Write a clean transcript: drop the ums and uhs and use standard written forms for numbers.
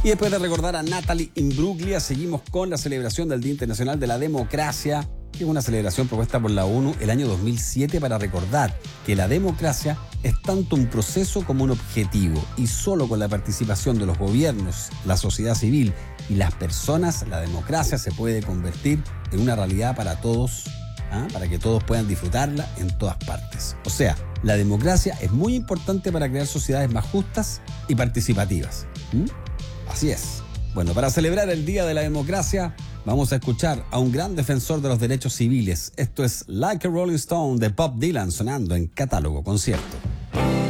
Y después de recordar a Natalie Imbruglia, seguimos con la celebración del Día Internacional de la Democracia, que es una celebración propuesta por la ONU el año 2007 para recordar que la democracia es tanto un proceso como un objetivo, y solo con la participación de los gobiernos, la sociedad civil y las personas, la democracia se puede convertir en una realidad para todos, para que todos puedan disfrutarla en todas partes. O sea, la democracia es muy importante para crear sociedades más justas y participativas. Así es. Bueno, para celebrar el Día de la Democracia, vamos a escuchar a un gran defensor de los derechos civiles. Esto es Like a Rolling Stone de Bob Dylan, sonando en Catálogo Concierto.